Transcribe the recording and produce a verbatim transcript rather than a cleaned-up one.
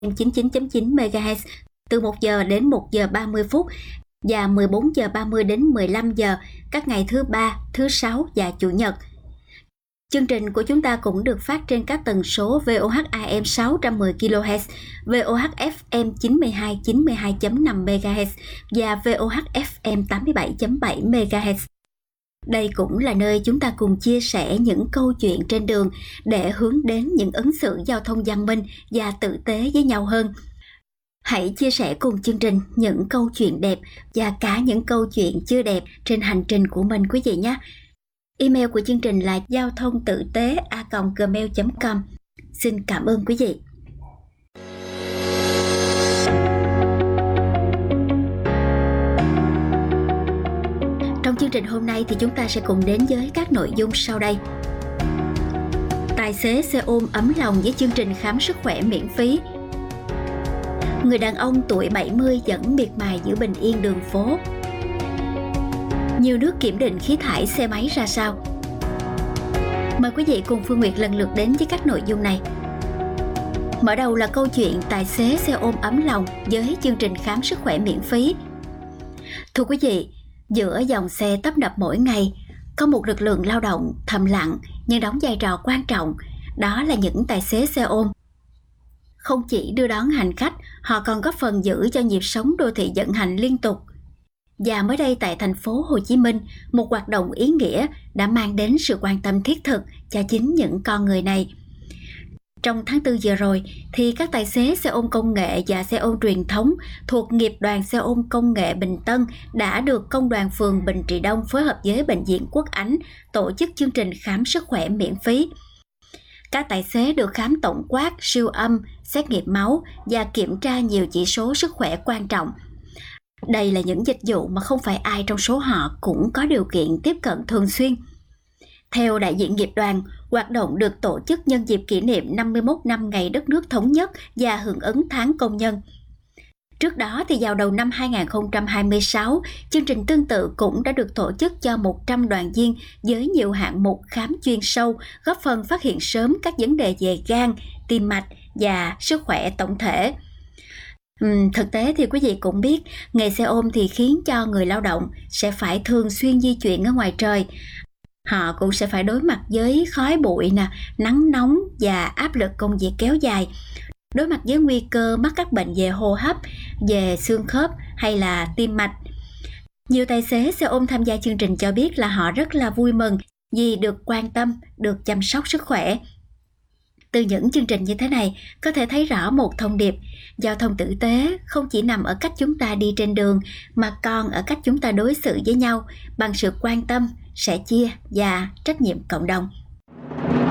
chín chín chấm chín MHz từ một giờ đến một giờ ba mươi phút và mười bốn giờ ba mươi đến mười lăm giờ các ngày thứ ba, thứ sáu và chủ nhật. Chương trình của chúng ta cũng được phát trên các tần số vê o hát a em sáu trăm mười ki lô héc, vê o hát ép em chín mươi hai chín mươi hai chấm năm MHz và vê o hát ép em tám mươi bảy chấm bảy MHz. Đây cũng là nơi chúng ta cùng chia sẻ những câu chuyện trên đường để hướng đến những ứng xử giao thông văn minh và tử tế với nhau hơn. Hãy chia sẻ cùng chương trình những câu chuyện đẹp và cả những câu chuyện chưa đẹp trên hành trình của mình quý vị nhé. Email của chương trình là giao thông tử tế a còng gmail chấm com. Xin cảm ơn quý vị. Trong chương trình hôm nay thì chúng ta sẽ cùng đến với các nội dung sau đây. Tài xế xe ôm ấm lòng với chương trình khám sức khỏe miễn phí. Người đàn ông tuổi bảy mươi vẫn miệt mài giữ bình yên đường phố. Nhiều nước kiểm định khí thải xe máy ra sao? Mời quý vị cùng Phương Nguyệt lần lượt đến với các nội dung này. Mở đầu là câu chuyện tài xế xe ôm ấm lòng với chương trình khám sức khỏe miễn phí. Thưa quý vị, giữa dòng xe tấp nập mỗi ngày, có một lực lượng lao động thầm lặng nhưng đóng vai trò quan trọng, đó là những tài xế xe ôm. Không chỉ đưa đón hành khách, họ còn góp phần giữ cho nhịp sống đô thị vận hành liên tục. Và mới đây tại thành phố Hồ Chí Minh, một hoạt động ý nghĩa đã mang đến sự quan tâm thiết thực cho chính những con người này. Trong tháng tư vừa rồi, thì các tài xế xe ôm công nghệ và xe ôm truyền thống thuộc nghiệp đoàn xe ôm công nghệ Bình Tân đã được Công đoàn phường Bình Trị Đông phối hợp với Bệnh viện Quốc Ánh tổ chức chương trình khám sức khỏe miễn phí. Các tài xế được khám tổng quát, siêu âm, xét nghiệm máu và kiểm tra nhiều chỉ số sức khỏe quan trọng. Đây là những dịch vụ mà không phải ai trong số họ cũng có điều kiện tiếp cận thường xuyên. Theo đại diện nghiệp đoàn, hoạt động được tổ chức nhân dịp kỷ niệm năm mươi mốt năm ngày đất nước thống nhất và hưởng ứng tháng công nhân. Trước đó thì vào đầu năm hai không hai sáu, chương trình tương tự cũng đã được tổ chức cho một trăm đoàn viên với nhiều hạng mục khám chuyên sâu, góp phần phát hiện sớm các vấn đề về gan, tim mạch và sức khỏe tổng thể. Uhm, thực tế thì quý vị cũng biết, nghề xe ôm thì khiến cho người lao động sẽ phải thường xuyên di chuyển ở ngoài trời. Họ cũng sẽ phải đối mặt với khói bụi, nè, nắng nóng và áp lực công việc kéo dài. Đối mặt với nguy cơ mắc các bệnh về hô hấp, về xương khớp hay là tim mạch. Nhiều tài xế xe ôm tham gia chương trình cho biết là họ rất là vui mừng vì được quan tâm, được chăm sóc sức khỏe. Từ những chương trình như thế này, có thể thấy rõ một thông điệp, giao thông tử tế không chỉ nằm ở cách chúng ta đi trên đường, mà còn ở cách chúng ta đối xử với nhau bằng sự quan tâm, sẻ chia và trách nhiệm cộng đồng.